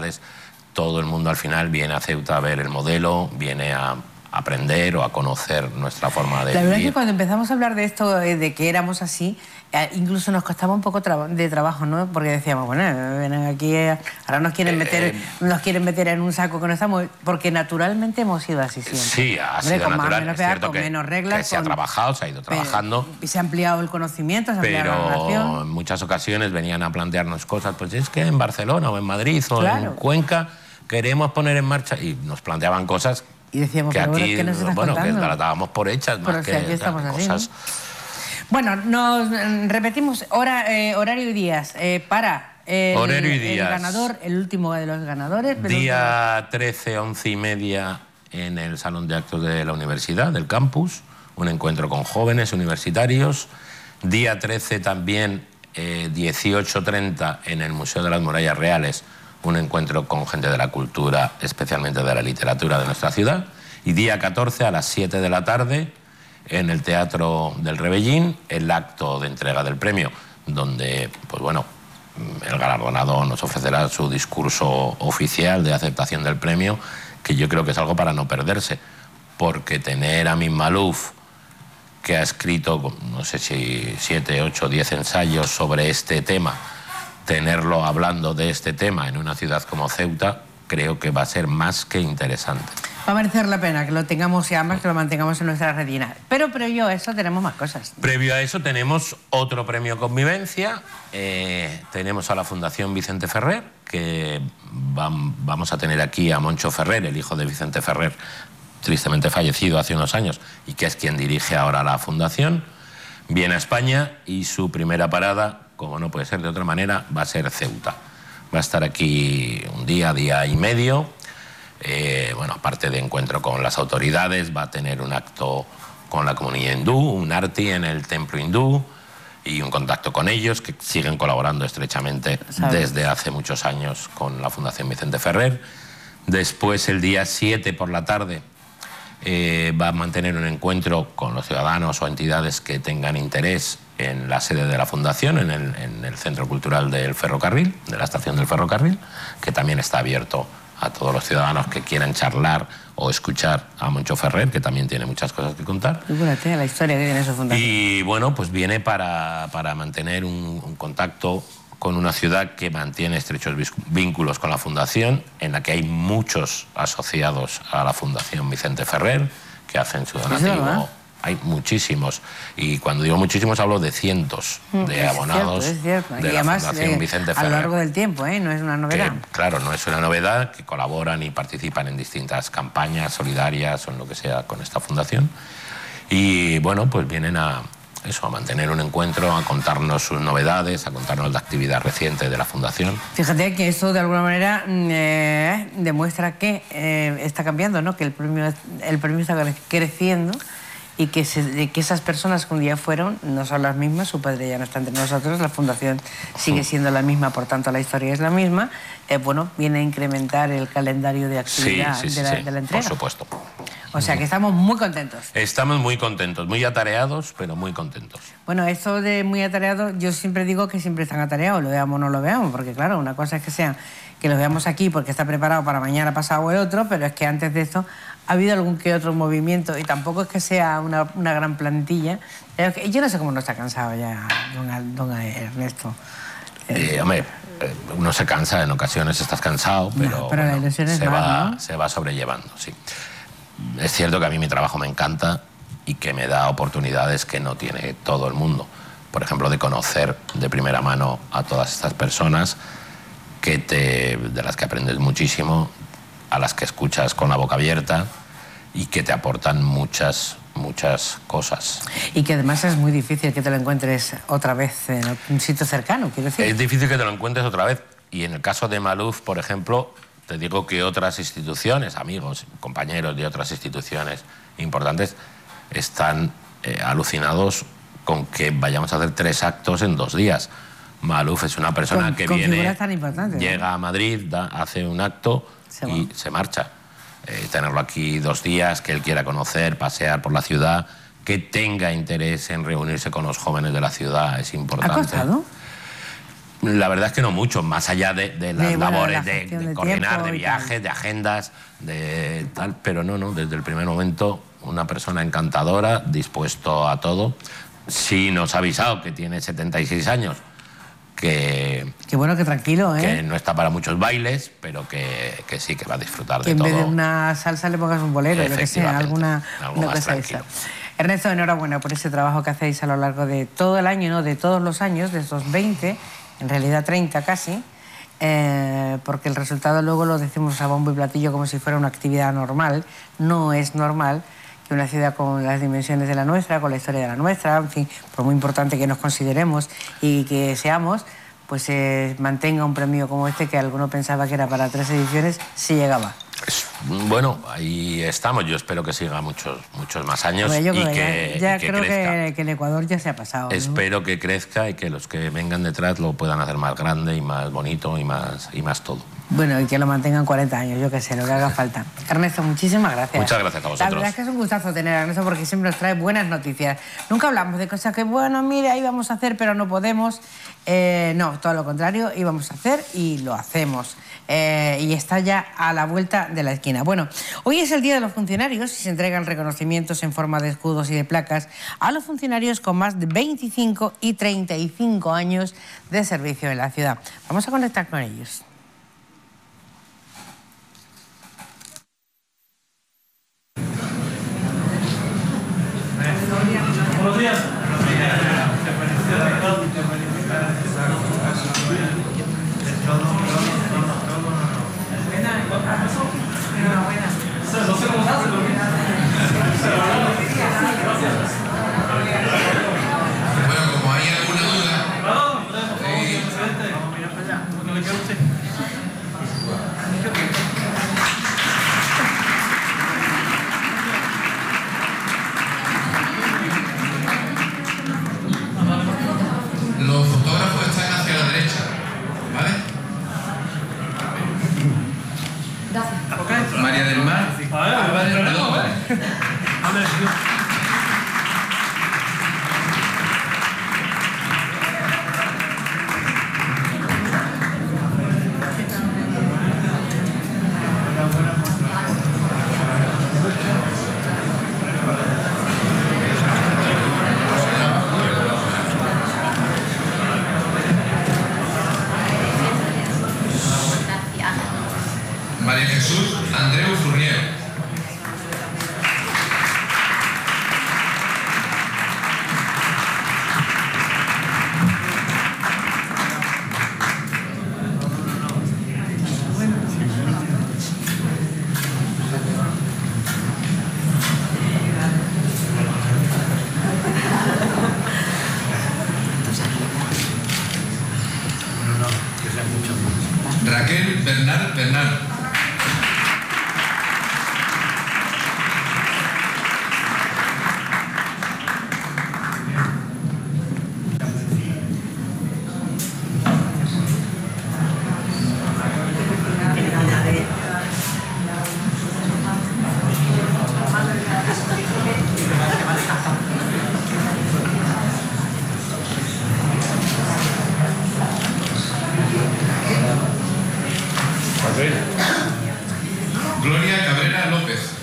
actividades. Todo el mundo al final viene a Ceuta a ver el modelo, viene a aprender o a conocer nuestra forma de vivir. La verdad es que cuando empezamos a hablar de esto, de que éramos así, incluso nos costaba un poco de trabajo, ¿no? Porque decíamos, bueno, vienen aquí, ahora nos quieren meter en un saco que no estamos, porque naturalmente hemos sido así siempre. Sí, ha sido natural, es cierto con menos reglas, que se ha trabajado, se ha ido trabajando. Y se ha ampliado el conocimiento, se ha ampliado la relación. Pero en muchas ocasiones venían a plantearnos cosas, pues es que en Barcelona o en Madrid o en Cuenca queremos poner en marcha, y nos planteaban cosas y decíamos, que aquí, ¿qué nos estás contando? Que las dábamos por hechas, más que aquí estamos así, cosas. ¿no? Bueno, nos repetimos horario y días para el ganador, el último de los ganadores. Día 13, 11 y media en el Salón de Actos de la Universidad, del campus, un encuentro con jóvenes universitarios. Día 13 también, 18:30 en el Museo de las Murallas Reales, un encuentro con gente de la cultura, especialmente de la literatura de nuestra ciudad. Y día 14 a las 7 de la tarde en el Teatro del Rebellín, el acto de entrega del premio, donde, pues bueno, el galardonado nos ofrecerá su discurso oficial de aceptación del premio, que yo creo que es algo para no perderse, porque tener a Amin Maalouf, que ha escrito, no sé si 7, 8, 10 ensayos sobre este tema, tenerlo hablando de este tema en una ciudad como Ceuta, creo que va a ser más que interesante. Va a merecer la pena que lo tengamos y además que lo mantengamos en nuestra retina. Pero previo a eso tenemos más cosas. Previo a eso tenemos otro premio Convivencia. Tenemos a la Fundación Vicente Ferrer, que vamos a tener aquí a Moncho Ferrer, el hijo de Vicente Ferrer, tristemente fallecido hace unos años, y que es quien dirige ahora la fundación. Viene a España y su primera parada, como no puede ser de otra manera, va a ser Ceuta. Va a estar aquí un día, día y medio. Bueno, aparte de encuentro con las autoridades, va a tener un acto con la comunidad hindú, un arti en el templo hindú y un contacto con ellos, que siguen colaborando estrechamente desde hace muchos años con la Fundación Vicente Ferrer. Después, el día 7 por la tarde, va a mantener un encuentro con los ciudadanos o entidades que tengan interés en la sede de la Fundación, en el Centro Cultural del Ferrocarril, de la estación del Ferrocarril, que también está abierto a todos los ciudadanos que quieran charlar o escuchar a Moncho Ferrer, que también tiene muchas cosas que contar. Fíjate la historia que tiene su fundación. Y bueno, pues viene para mantener un contacto con una ciudad que mantiene estrechos vínculos con la Fundación, en la que hay muchos asociados a la Fundación Vicente Ferrer, que hacen su donativo. Hay muchísimos, y cuando digo muchísimos hablo de cientos de abonados de la Fundación Vicente Ferrer. A lo largo del tiempo, no es una novedad. Claro, no es una novedad, que colaboran y participan en distintas campañas solidarias o en lo que sea con esta fundación. Y bueno, pues vienen a mantener un encuentro, a contarnos sus novedades, a contarnos la actividad reciente de la Fundación. Fíjate que esto de alguna manera demuestra que está cambiando, ¿no? Que el premio está creciendo y que esas personas que un día fueron no son las mismas, su padre ya no está entre nosotros, la Fundación sigue siendo la misma, por tanto la historia es la misma. Bueno, viene a incrementar el calendario de actividad de la entrega. Por supuesto. O sea que estamos muy contentos. Estamos muy contentos, muy atareados, pero muy contentos. Bueno, esto de muy atareados, yo siempre digo que siempre están atareados, lo veamos o no lo veamos, porque claro, una cosa es que los veamos aquí porque está preparado para mañana, pasado o el otro, pero es que antes de esto ha habido algún que otro movimiento y tampoco es que sea una gran plantilla. Yo no sé cómo no está cansado ya don Ernesto. Hombre, uno se cansa, en ocasiones estás cansado, pero la ilusión es se va sobrellevando, sí. Es cierto que a mí mi trabajo me encanta y que me da oportunidades que no tiene todo el mundo. Por ejemplo, de conocer de primera mano a todas estas personas de las que aprendes muchísimo, a las que escuchas con la boca abierta y que te aportan muchas cosas. Y que además es muy difícil que te lo encuentres otra vez en un sitio cercano, quiero decir. Es difícil que te lo encuentres otra vez. Y en el caso de Maalouf, por ejemplo, te digo que otras instituciones, amigos, compañeros de otras instituciones importantes, están alucinados con que vayamos a hacer 3 actos en 2 días. Maalouf es una persona que viene, llega a Madrid, hace un acto y se marcha. Tenerlo aquí 2 días, que él quiera conocer, pasear por la ciudad, que tenga interés en reunirse con los jóvenes de la ciudad, es importante. ¿Ha costado? La verdad es que no mucho, más allá de las labores de coordinar, de viajes, de agendas, de tal, pero no, desde el primer momento una persona encantadora, dispuesto a todo. Sí nos ha avisado que tiene 76 años, que bueno, que tranquilo, que no está para muchos bailes, pero que sí, que va a disfrutar de todo. Que en vez de una salsa le pongas un bolero, lo que sea, alguna cosa esa. Ernesto, enhorabuena por ese trabajo que hacéis a lo largo de todo el año, ¿no? De todos los años, de estos 20, en realidad 30 casi, porque el resultado luego lo decimos a bombo y platillo como si fuera una actividad normal. No es normal que una ciudad con las dimensiones de la nuestra, con la historia de la nuestra, en fin, por muy importante que nos consideremos y que seamos, pues mantenga un premio como este, que alguno pensaba que era para 3 ediciones, sí llegaba. Bueno, ahí estamos. Yo espero que siga muchos más años y que creo crezca. Que el Ecuador ya se ha pasado, ¿no? Espero que crezca y que los que vengan detrás lo puedan hacer más grande y más bonito y más todo. Bueno, y que lo mantengan 40 años, yo qué sé, lo que haga falta. Ernesto, muchísimas gracias. Muchas gracias a vosotros. La verdad es que es un gustazo tener a Ernesto porque siempre nos trae buenas noticias. Nunca hablamos de cosas que, bueno, mire, ahí vamos a hacer, pero no podemos. No, todo lo contrario, íbamos a hacer y lo hacemos. Y está ya a la vuelta de la esquina. Bueno, hoy es el Día de los Funcionarios y se entregan reconocimientos en forma de escudos y de placas a los funcionarios con más de 25 y 35 años de servicio en la ciudad. Vamos a conectar con ellos. Buenos días. No sé cómo se hace, bueno, como hay alguna duda. Los fotógrafos están hacia la derecha, ¿vale? Gracias. María del Mar. Vale, perdón, vale. María Jesús Andreu Furnier. Raquel Bernal. Gloria Cabrera López.